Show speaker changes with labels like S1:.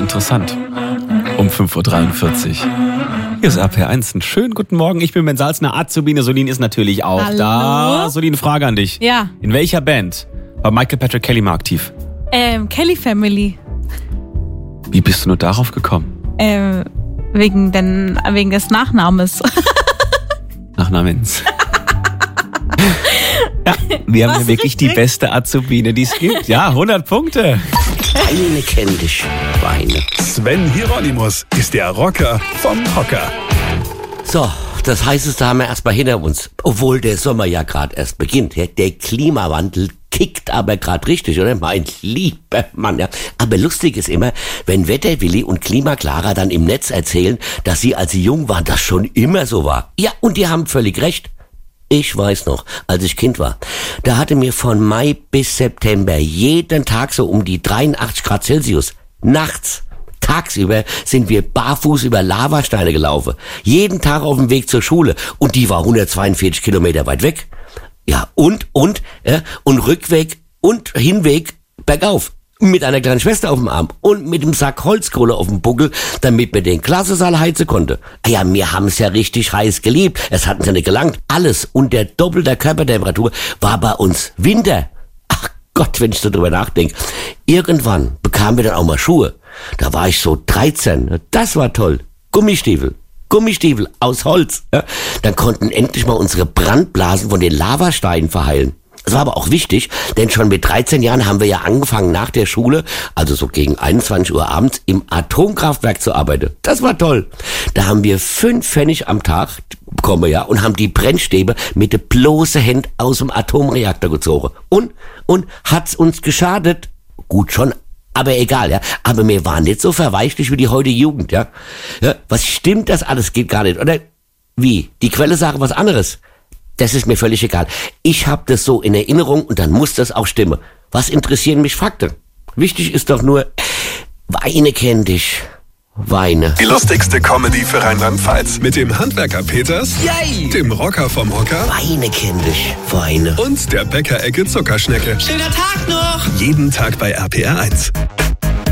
S1: interessant. Um 5.43 Uhr. Hier ist RPR1. Einen schönen guten Morgen. Ich bin Ben Salzner. Azubine Solin ist natürlich auch
S2: Hallo.
S1: da. Solin, Frage an dich.
S2: Ja.
S1: In welcher Band war Michael Patrick Kelly mal aktiv?
S2: Kelly Family.
S1: Wie bist du nur darauf gekommen?
S2: Wegen des Nachnamens.
S1: Nachnamens. Ja, wir haben
S2: Was
S1: hier wirklich die
S2: richtig?
S1: beste Azubine, die es gibt. Ja, 100 Punkte.
S3: Weine kenn dich, Weine.
S4: Sven Hieronymus ist der Rocker vom Hocker.
S3: So, das Heißeste haben wir erstmal hinter uns. Obwohl der Sommer ja gerade erst beginnt. Ja. Der Klimawandel kickt aber gerade richtig, oder? Mein lieber Mann. Ja. Aber lustig ist immer, wenn Wetterwilli und Klimaklara dann im Netz erzählen, dass sie, als sie jung waren, das schon immer so war. Ja, und die haben völlig recht. Ich weiß noch, als ich Kind war, da hatte mir von Mai bis September jeden Tag so um die 83 Grad Celsius. Nachts, tagsüber sind wir barfuß über Lavasteine gelaufen. Jeden Tag auf dem Weg zur Schule. Und die war 142 Kilometer weit weg. Ja, und Rückweg und Hinweg bergauf. Mit einer kleinen Schwester auf dem Arm und mit dem Sack Holzkohle auf dem Buckel, damit man den Klassensaal heizen konnte. Ja, wir haben es ja richtig heiß geliebt. Es hat uns ja nicht gelangt. Alles unter doppelter Körpertemperatur war bei uns Winter. Ach Gott, wenn ich so drüber nachdenke. Irgendwann bekamen wir dann auch mal Schuhe. Da war ich so 13. Das war toll. Gummistiefel aus Holz. Ja. Dann konnten endlich mal unsere Brandblasen von den Lavasteinen verheilen. Das war aber auch wichtig, denn schon mit 13 Jahren haben wir ja angefangen, nach der Schule, also so gegen 21 Uhr abends, im Atomkraftwerk zu arbeiten. Das war toll. Da haben wir 5 Pfennig am Tag bekommen, ja, und haben die Brennstäbe mit der bloßen Hand aus dem Atomreaktor gezogen. Und hat's uns geschadet? Gut schon, aber egal, ja. Aber wir waren nicht so verweichlich wie die heutige Jugend, ja. Was stimmt, das alles geht gar nicht, oder? Wie? Die Quelle sagt was anderes. Das ist mir völlig egal. Ich habe das so in Erinnerung und dann muss das auch stimmen. Was interessieren mich Fakten? Wichtig ist doch nur, Weine kenn dich. Weine.
S4: Die lustigste Comedy für Rheinland-Pfalz. Mit dem Handwerker Peters,
S3: Yay!
S4: dem Rocker vom Hocker
S3: Weine kenn dich. Weine.
S4: und der Bäckerecke Zuckerschnecke.
S5: Schöner Tag noch!
S4: Jeden Tag bei RPR1.